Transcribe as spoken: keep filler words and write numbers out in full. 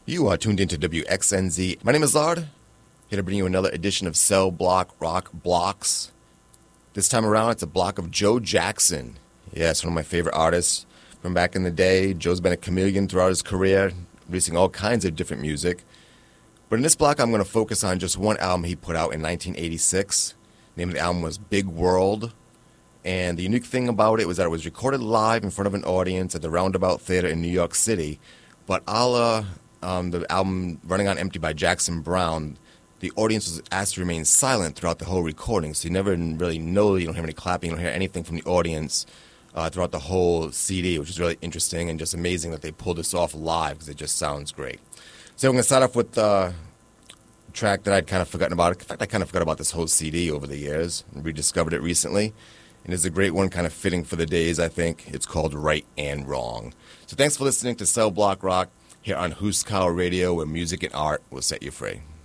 You are tuned into W X N Z. My name is Lard. Here to bring you another edition of Cell Block Rock Blocks. This time around, it's a block of Joe Jackson. Yes, one of my favorite artists from back in the day. Joe's been a chameleon throughout his career, releasing all kinds of different music. But in this block, I'm going to focus on just one album he put out in nineteen eighty-six. The name of the album was Big World. And the unique thing about it was that it was recorded live in front of an audience at the Roundabout Theater in New York City. But a la um, the album Running on Empty by Jackson Browne, the audience was asked to remain silent throughout the whole recording. So you never really know, you don't hear any clapping, you don't hear anything from the audience uh, throughout the whole C D, which is really interesting and just amazing that they pulled this off live because it just sounds great. So I'm going to start off with uh, a track that I'd kind of forgotten about. In fact, I kind of forgot about this whole C D over the years and rediscovered it recently. And it's a great one, kind of fitting for the days, I think. It's called Right and Wrong. So thanks for listening to Cell Block Rock here on Huskow Radio, where music and art will set you free.